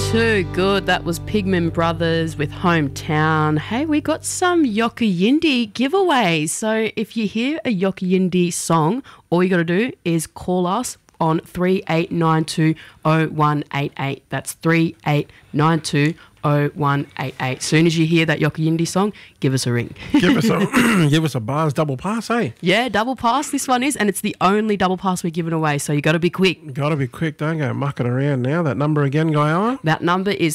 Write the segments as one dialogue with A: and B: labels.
A: Too good. That was Pigman Brothers with Hometown. Hey, we got some Yockayindi giveaways. So if you hear a Yockayindi song, all you got to do is call us on 38920188. That's 38920188. Soon as you hear that Yockayindi song, give us a ring.
B: Give us a bars double pass, eh?
A: Yeah, double pass this one is, and it's the only double pass we're giving away, so you got to be quick.
B: Got to be quick, don't go mucking around now. That number again, Guyana?
A: That number is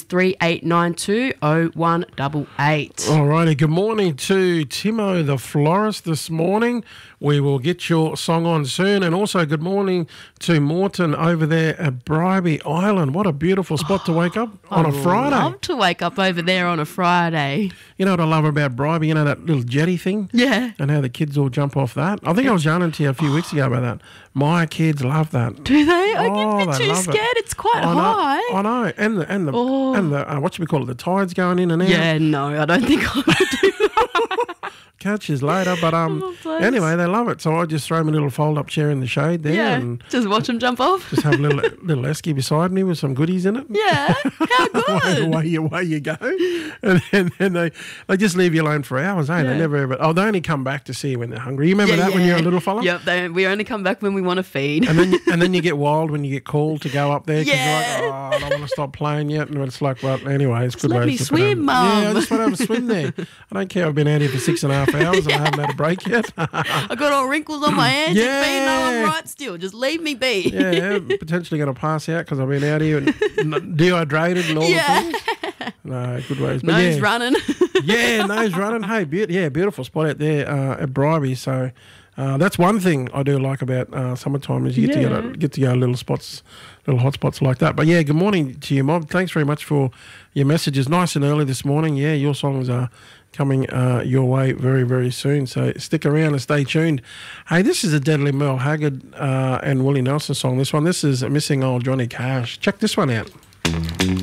A: 38920188.
B: Alrighty, good morning to Timo the florist this morning. We will get your song on soon. And also good morning to Morton over there at Bribie Island. What a beautiful spot to wake up on a Friday.
A: I love to wake up over there on a Friday.
B: You know what I love about Bribie? You know that little jetty thing?
A: Yeah.
B: And how the kids all jump off that? I think I was yarning to you a few weeks ago about that. My kids love that.
A: Do they? I get a bit
B: they
A: too
B: love
A: scared.
B: it.
A: It's quite high.
B: I know. And the what should we call it? The tides going in and out.
A: Yeah, no, I don't think I would do that.
B: Catch you later, but anyway, they love it. So I just throw my little fold-up chair in the shade there, and
A: just watch them jump off.
B: just have a little esky beside me with some goodies in it.
A: Yeah, how good.
B: away you go, and then they just leave you alone for hours, eh?
A: Yeah.
B: They never ever. Oh, they only come back to see you when they're hungry. You remember that when you're a little fella?
A: Yep, we only come back when we want to feed.
B: And then you get wild when you get called to go up there because you're like,
A: Yeah.
B: oh, I don't want to stop playing yet, and it's like, well, anyway, it's good.
A: let
B: ways
A: me
B: to
A: swim, Mum.
B: Yeah, I just want to have a swim there. I don't care. I've been out here for 6.5 hours and I haven't had a break yet.
A: I got all wrinkles on my hands.
B: Yeah.
A: And feet, no, I'm right still. Just leave me be.
B: Yeah, potentially going to pass out because I've been out here and dehydrated and all the things. No, good ways. But
A: Nose running.
B: Yeah, nose running. Hey, beautiful spot out there at Bribie. So that's one thing I do like about summertime is you get to go to little spots, little hot spots like that. But yeah, good morning to you, Mob. Thanks very much for your messages. Nice and early this morning. Yeah, your songs are coming your way very, very soon. So stick around and stay tuned. Hey, this is a Deadly Merle Haggard and Willie Nelson song. This is Missing Old Johnny Cash. Check this one out.